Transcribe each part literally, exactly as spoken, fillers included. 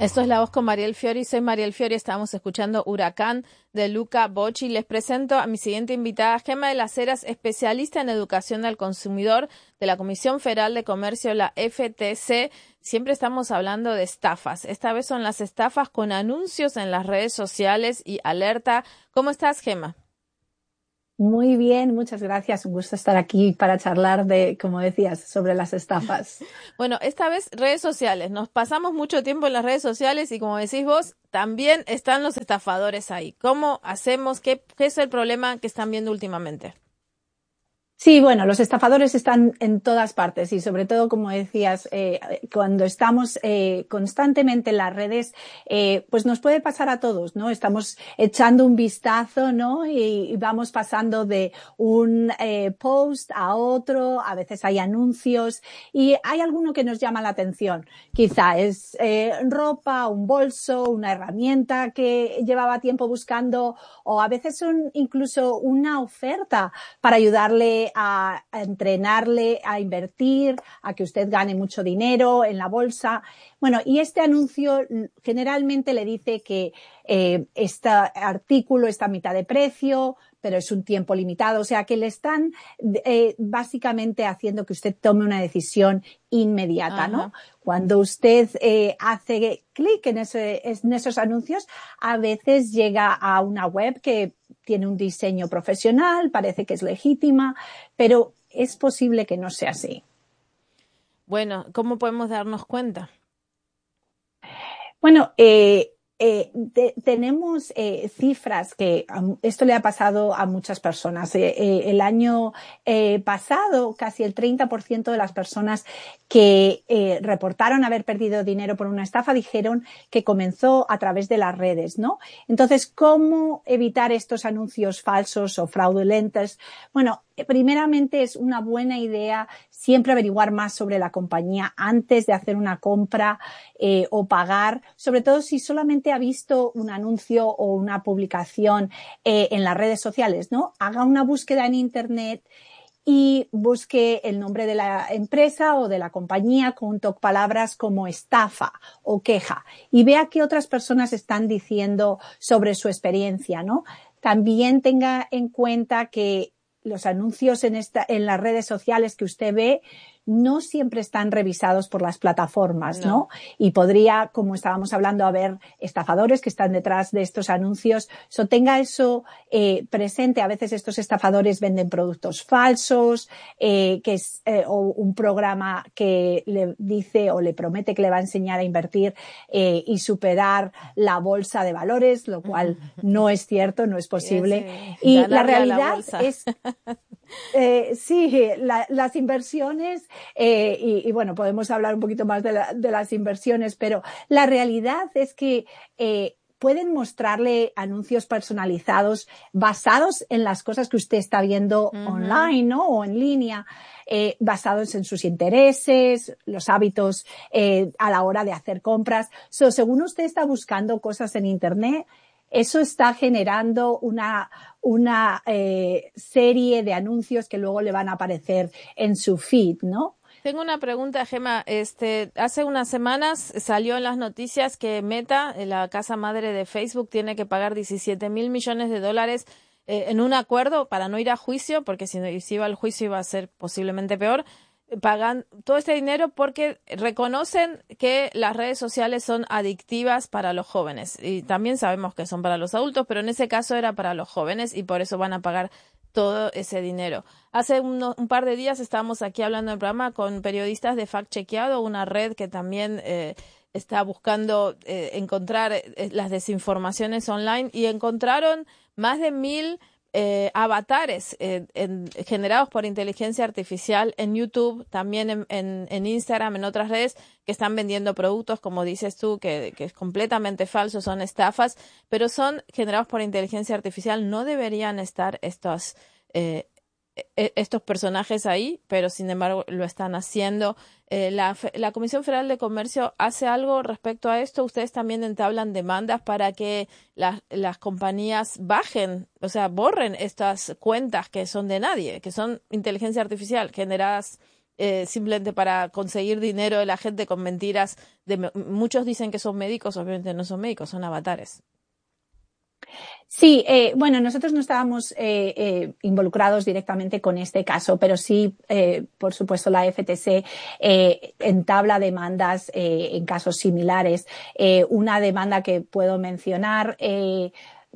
Esto es La Voz con Mariel Fiori. Soy Mariel Fiori. Estamos escuchando Huracán de Luca Bocci. Les presento a mi siguiente invitada, Gemma de las Heras, especialista en educación al consumidor de la Comisión Federal de Comercio, la F T C. Siempre estamos hablando de estafas. Esta vez son las estafas con anuncios en las redes sociales y alerta. ¿Cómo estás, Gemma? Muy bien, muchas gracias. Un gusto estar aquí para charlar de, como decías, sobre las estafas. Bueno, esta vez redes sociales. Nos pasamos mucho tiempo en las redes sociales y, como decís vos, también están los estafadores ahí. ¿Cómo hacemos? ¿Qué, qué es el problema que están viendo últimamente? Sí, bueno, los estafadores están en todas partes y sobre todo, como decías, eh, cuando estamos eh, constantemente en las redes, eh, pues nos puede pasar a todos, ¿no? Estamos echando un vistazo, ¿no? Y, y vamos pasando de un eh, post a otro, a veces hay anuncios y hay alguno que nos llama la atención. Quizá es eh, ropa, un bolso, una herramienta que llevaba tiempo buscando, o a veces son incluso una oferta para ayudarle A, a entrenarle, a invertir, a que usted gane mucho dinero en la bolsa. Bueno, y este anuncio generalmente le dice que eh, este artículo está a mitad de precio, pero es un tiempo limitado. O sea, que le están eh, básicamente haciendo que usted tome una decisión inmediata, Ajá. ¿no? Cuando usted eh, hace clic en, ese, en esos anuncios, a veces llega a una web que tiene un diseño profesional, parece que es legítima, pero es posible que no sea así. Bueno, ¿cómo podemos darnos cuenta? Bueno, eh, eh, de, tenemos eh, cifras que um, esto le ha pasado a muchas personas. Eh, eh, el año eh, pasado, casi el treinta por ciento de las personas que eh, reportaron haber perdido dinero por una estafa dijeron que comenzó a través de las redes, ¿no? Entonces, ¿cómo evitar estos anuncios falsos o fraudulentos? Bueno, primeramente es una buena idea siempre averiguar más sobre la compañía antes de hacer una compra eh, o pagar, sobre todo si solamente ha visto un anuncio o una publicación eh, en las redes sociales, ¿no? Haga una búsqueda en Internet y busque el nombre de la empresa o de la compañía junto con palabras como estafa o queja y vea qué otras personas están diciendo sobre su experiencia, ¿no? También tenga en cuenta que los anuncios en, esta, en las redes sociales que usted ve no siempre están revisados por las plataformas, ¿no? ¿no? Y podría, como estábamos hablando, haber estafadores que están detrás de estos anuncios. So, tenga eso eh, presente. A veces estos estafadores venden productos falsos, eh, que es eh, o un programa que le dice o le promete que le va a enseñar a invertir eh, y superar la bolsa de valores, lo cual no es cierto, no es posible. Sí, y la realidad la es... Eh, sí, la, las inversiones, eh, y, y bueno, podemos hablar un poquito más de, la, de las inversiones, pero la realidad es que eh, pueden mostrarle anuncios personalizados basados en las cosas que usted está viendo uh-huh. online, ¿no? O en línea, eh, basados en sus intereses, los hábitos eh, a la hora de hacer compras. So, según usted está buscando cosas en Internet, eso está generando una, una eh, serie de anuncios que luego le van a aparecer en su feed, ¿no? Tengo una pregunta, Gemma. Este, hace unas semanas salió en las noticias que Meta, la casa madre de Facebook, tiene que pagar diecisiete mil millones de dólares eh, en un acuerdo para no ir a juicio, porque si, si iba al juicio iba a ser posiblemente peor. Pagan todo este dinero porque reconocen que las redes sociales son adictivas para los jóvenes y también sabemos que son para los adultos, pero en ese caso era para los jóvenes y por eso van a pagar todo ese dinero. Hace uno, un par de días estábamos aquí hablando en el programa con periodistas de Fact Chequeado, una red que también eh, está buscando eh, encontrar eh, las desinformaciones online y encontraron más de mil Eh, avatares eh, en, generados por inteligencia artificial en YouTube, también en, en, en Instagram, en otras redes que están vendiendo productos, como dices tú, que, que es completamente falso, son estafas, pero son generados por inteligencia artificial. No deberían estar estos, eh, estos personajes ahí, pero sin embargo lo están haciendo. Eh, la, la Comisión Federal de Comercio hace algo respecto a esto. Ustedes también entablan demandas para que las, las compañías bajen, o sea, borren estas cuentas que son de nadie, que son inteligencia artificial generadas eh, simplemente para conseguir dinero de la gente con mentiras. De, muchos dicen que son médicos, obviamente no son médicos, son avatares. Sí, eh, bueno, nosotros no estábamos eh, eh, involucrados directamente con este caso, pero sí, eh, por supuesto, la F T C eh, entabla demandas eh, en casos similares. Eh, una demanda que puedo mencionar eh,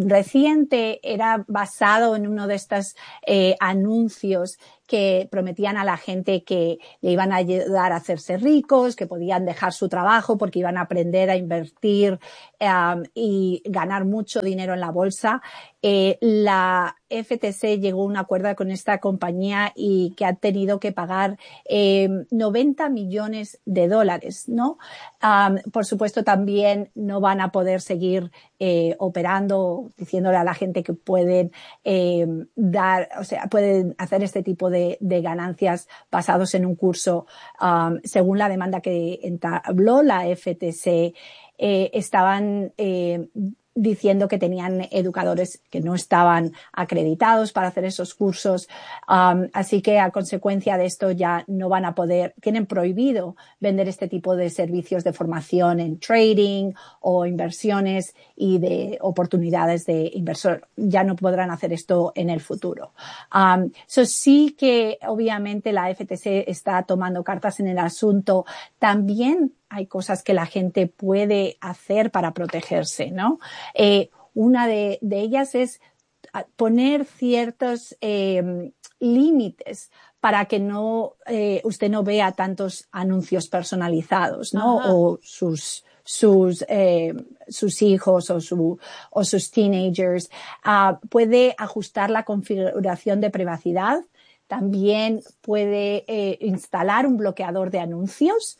reciente era basado en uno de estos eh, anuncios que prometían a la gente que le iban a ayudar a hacerse ricos, que podían dejar su trabajo porque iban a aprender a invertir um, y ganar mucho dinero en la bolsa. Eh, la F T C llegó a un acuerdo con esta compañía y que ha tenido que pagar eh, noventa millones de dólares, ¿no? Um, por supuesto, también no van a poder seguir eh, operando, diciéndole a la gente que pueden eh, dar, o sea, pueden hacer este tipo de De, de ganancias basados en un curso. Um, según la demanda que entabló la F T C, eh, estaban eh, diciendo que tenían educadores que no estaban acreditados para hacer esos cursos. Um, así que a consecuencia de esto ya no van a poder, tienen prohibido vender este tipo de servicios de formación en trading o inversiones y de oportunidades de inversor. Ya no podrán hacer esto en el futuro. Um, so sí que obviamente la F T C está tomando cartas en el asunto. También hay cosas que la gente puede hacer para protegerse, ¿no? Eh, una de, de ellas es poner ciertos eh, límites para que no eh, usted no vea tantos anuncios personalizados, ¿no? Ajá. O sus sus eh, sus hijos o su o sus teenagers. Uh, puede ajustar la configuración de privacidad. También puede eh, instalar un bloqueador de anuncios.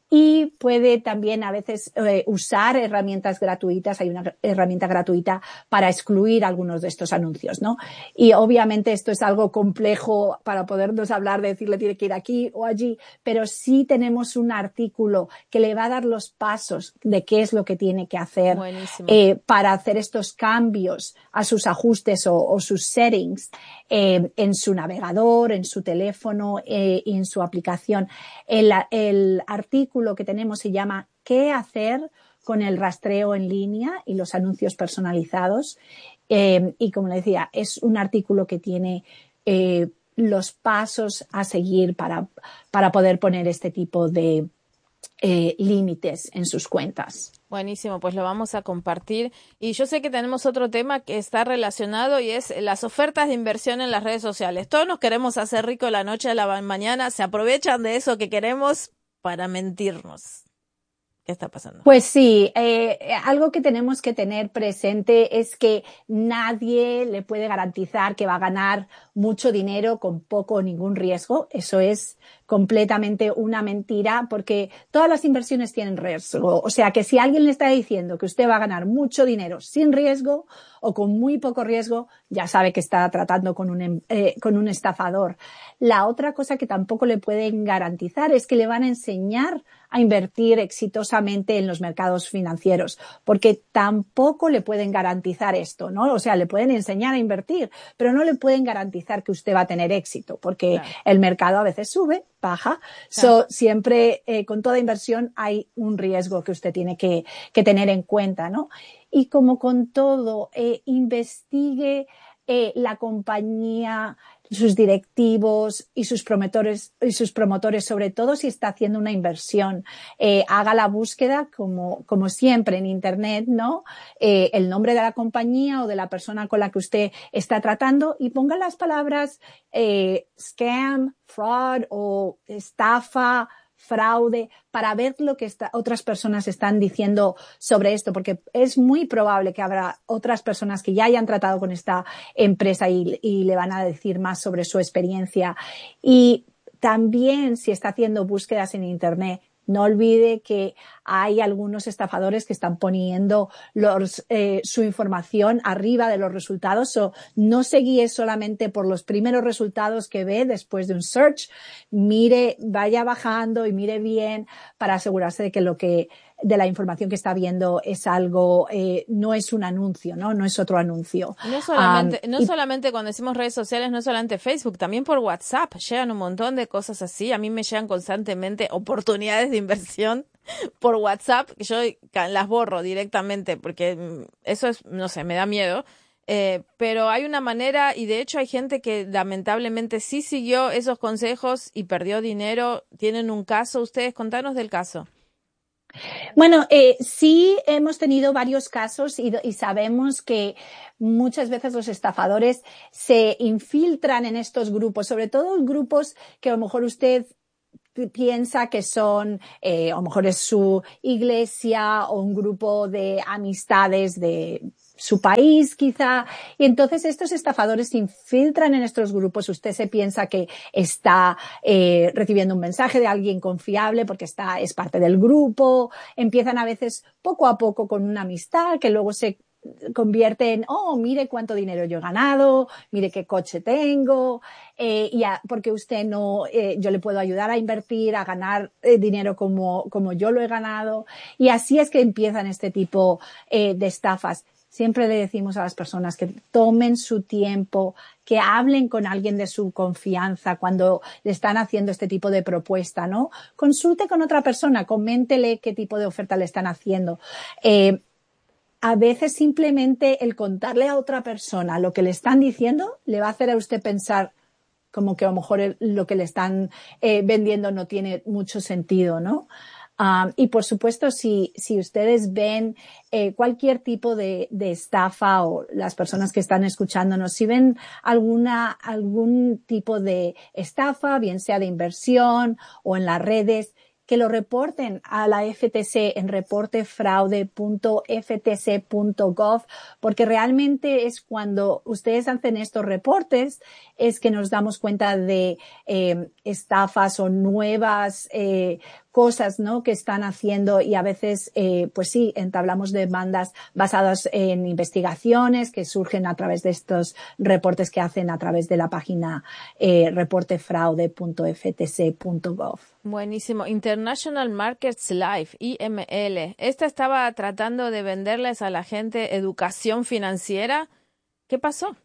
Y puede también a veces eh, usar herramientas gratuitas. Hay una herramienta gratuita para excluir algunos de estos anuncios, ¿no? Y obviamente esto es algo complejo para podernos hablar de decirle tiene que ir aquí o allí, pero sí tenemos un artículo que le va a dar los pasos de qué es lo que tiene que hacer eh, para hacer estos cambios a sus ajustes o, o sus settings eh, en su navegador, en su teléfono eh, y en su aplicación. El, el artículo lo que tenemos se llama ¿Qué hacer con el rastreo en línea y los anuncios personalizados? Eh, y como le decía, es un artículo que tiene eh, los pasos a seguir para, para poder poner este tipo de eh, límites en sus cuentas. Buenísimo, pues lo vamos a compartir. Y yo sé que tenemos otro tema que está relacionado y es las ofertas de inversión en las redes sociales. Todos nos queremos hacer ricos la noche a la mañana, se aprovechan de eso que queremos para mentirnos. ¿Qué está pasando? Pues sí, eh, algo que tenemos que tener presente es que nadie le puede garantizar que va a ganar mucho dinero con poco o ningún riesgo. Eso es completamente una mentira porque todas las inversiones tienen riesgo. O sea que si alguien le está diciendo que usted va a ganar mucho dinero sin riesgo o con muy poco riesgo, ya sabe que está tratando con un, eh, con un estafador. La otra cosa que tampoco le pueden garantizar es que le van a enseñar a invertir exitosamente en los mercados financieros, porque tampoco le pueden garantizar esto, ¿no? O sea, le pueden enseñar a invertir, pero no le pueden garantizar que usted va a tener éxito, porque claro, el mercado a veces sube, baja. Claro. So, siempre, eh, con toda inversión hay un riesgo que usted tiene que, que tener en cuenta, ¿no? Y como con todo, eh, investigue eh, la compañía, sus directivos y sus promotores, y sus promotores, sobre todo si está haciendo una inversión. Eh, haga la búsqueda, como, como siempre en Internet, ¿no? Eh, el nombre de la compañía o de la persona con la que usted está tratando y ponga las palabras eh, scam, fraud o estafa, fraude, para ver lo que está, otras personas están diciendo sobre esto, porque es muy probable que habrá otras personas que ya hayan tratado con esta empresa y, y le van a decir más sobre su experiencia. Y también, si está haciendo búsquedas en Internet, no olvide que hay algunos estafadores que están poniendo los, eh, su información arriba de los resultados. So, no se guíe solamente por los primeros resultados que ve después de un search. Mire, vaya bajando y mire bien para asegurarse de que lo que de la información que está viendo es algo, eh, no es un anuncio, ¿no? No es otro anuncio. No solamente, um, no y, solamente cuando decimos redes sociales, no solamente Facebook, también por WhatsApp llegan un montón de cosas así. A mí me llegan constantemente oportunidades de inversión por WhatsApp, que yo las borro directamente porque eso es, no sé, me da miedo. Eh, pero hay una manera, y de hecho hay gente que lamentablemente sí siguió esos consejos y perdió dinero. ¿Tienen un caso ustedes? Contanos del caso. Bueno, eh, sí hemos tenido varios casos y, y sabemos que muchas veces los estafadores se infiltran en estos grupos, sobre todo grupos que a lo mejor usted piensa que son, eh, a lo mejor es su iglesia o un grupo de amistades de su país quizá, y entonces estos estafadores se infiltran en estos grupos. Usted se piensa que está eh, recibiendo un mensaje de alguien confiable porque está, es parte del grupo. Empiezan a veces poco a poco con una amistad que luego se convierte en, oh, mire cuánto dinero yo he ganado, mire qué coche tengo, eh, y a, porque usted no, eh, yo le puedo ayudar a invertir, a ganar eh, dinero como, como yo lo he ganado. Y así es que empiezan este tipo eh, de estafas. Siempre le decimos a las personas que tomen su tiempo, que hablen con alguien de su confianza cuando le están haciendo este tipo de propuesta, ¿no? Consulte con otra persona, coméntele qué tipo de oferta le están haciendo. Eh, A veces simplemente el contarle a otra persona lo que le están diciendo le va a hacer a usted pensar como que a lo mejor el, lo que le están eh, vendiendo no tiene mucho sentido, ¿no? Um, y por supuesto, si, si ustedes ven eh, cualquier tipo de, de estafa, o las personas que están escuchándonos, si ven alguna, algún tipo de estafa, bien sea de inversión o en las redes, que lo reporten a la F T C en reporte fraude punto f t c punto gov, porque realmente es cuando ustedes hacen estos reportes es que nos damos cuenta de eh, estafas o nuevas eh, cosas, ¿no?, que están haciendo, y a veces, eh, pues sí, entablamos demandas basadas en investigaciones que surgen a través de estos reportes que hacen a través de la página eh, reporte fraude punto f t c punto gov. Buenísimo. International Markets Life, I M L. Esta estaba tratando de venderles a la gente educación financiera. ¿Qué pasó?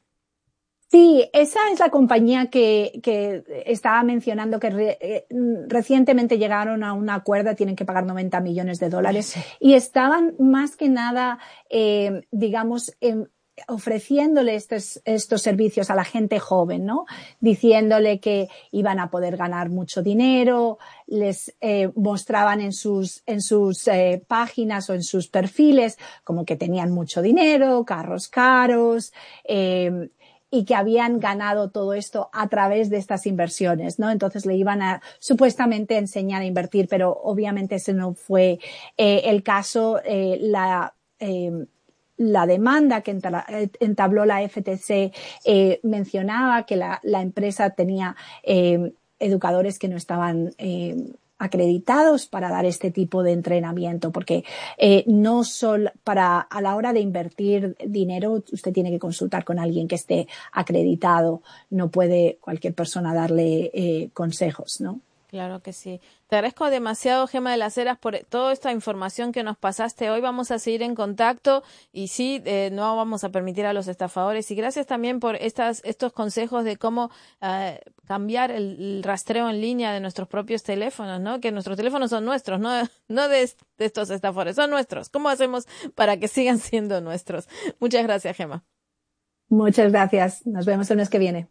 Sí, esa es la compañía que, que estaba mencionando que re, eh, recientemente llegaron a un acuerdo, tienen que pagar noventa millones de dólares, sí. Y estaban más que nada, eh, digamos, en, ofreciéndole estos, estos servicios a la gente joven, ¿no? Diciéndole que iban a poder ganar mucho dinero, les eh, mostraban en sus, en sus eh, páginas o en sus perfiles como que tenían mucho dinero, carros caros, eh, y que habían ganado todo esto a través de estas inversiones, ¿no? Entonces le iban a supuestamente enseñar a invertir, pero obviamente ese no fue eh, el caso. Eh, la eh, La demanda que entabló la F T C eh, mencionaba que la, la empresa tenía eh, educadores que no estaban eh, acreditados para dar este tipo de entrenamiento, porque eh, no solo para a la hora de invertir dinero usted tiene que consultar con alguien que esté acreditado, no puede cualquier persona darle eh, consejos, ¿no? Claro que sí. Te agradezco demasiado, Gema de las Heras, por toda esta información que nos pasaste hoy. Vamos a seguir en contacto y sí, eh, no vamos a permitir a los estafadores. Y gracias también por estas, estos consejos de cómo uh, cambiar el, el rastreo en línea de nuestros propios teléfonos, ¿no? Que nuestros teléfonos son nuestros, no, no de, de estos estafadores, son nuestros. ¿Cómo hacemos para que sigan siendo nuestros? Muchas gracias, Gema. Muchas gracias. Nos vemos el mes que viene.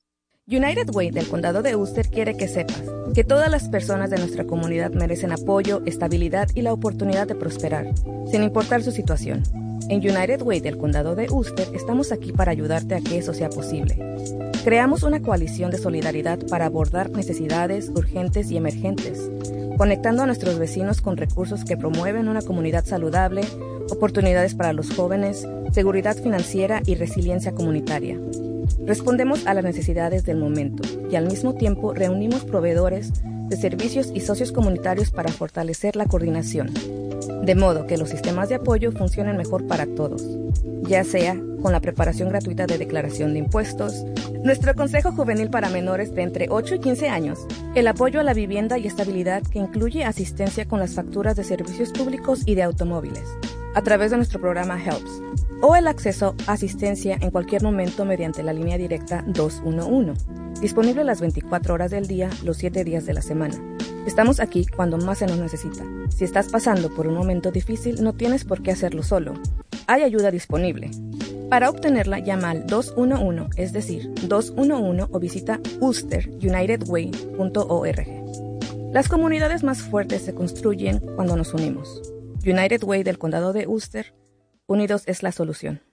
United Way del Condado de Ulster quiere que sepas que todas las personas de nuestra comunidad merecen apoyo, estabilidad y la oportunidad de prosperar, sin importar su situación. En United Way del Condado de Ulster estamos aquí para ayudarte a que eso sea posible. Creamos una coalición de solidaridad para abordar necesidades urgentes y emergentes, conectando a nuestros vecinos con recursos que promueven una comunidad saludable, oportunidades para los jóvenes, seguridad financiera y resiliencia comunitaria. Respondemos a las necesidades del momento y al mismo tiempo reunimos proveedores de servicios y socios comunitarios para fortalecer la coordinación. de modo que los sistemas de apoyo funcionen mejor para todos, ya sea con la preparación gratuita de declaración de impuestos, nuestro consejo juvenil para menores de entre ocho y quince años, el apoyo a la vivienda y estabilidad que incluye asistencia con las facturas de servicios públicos y de automóviles, a través de nuestro programa Helps, o el acceso a asistencia en cualquier momento mediante la línea directa dos uno uno, disponible las veinticuatro horas del día, los siete días de la semana. Estamos aquí cuando más se nos necesita. Si estás pasando por un momento difícil, no tienes por qué hacerlo solo. Hay ayuda disponible. Para obtenerla, llama al dos uno uno, es decir, dos uno uno, o visita ulster united way punto org. Las comunidades más fuertes se construyen cuando nos unimos. United Way del Condado de Ulster, unidos es la solución.